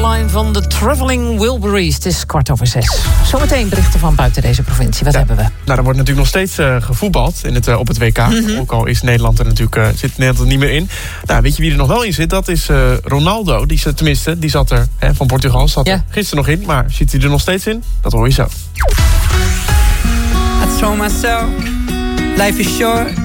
Caroline van de Traveling Wilburys. Het is 5:15. Zometeen berichten van buiten deze provincie. Wat hebben we? Nou, er wordt natuurlijk nog steeds gevoetbald op het WK. Mm-hmm. Ook al is Nederland er natuurlijk, zit Nederland er niet meer in. Nou, weet je wie er nog wel in zit? Dat is Ronaldo. Die zat er van Portugal. Zat er gisteren nog in. Maar zit hij er nog steeds in? Dat hoor je zo. I told myself, life is short.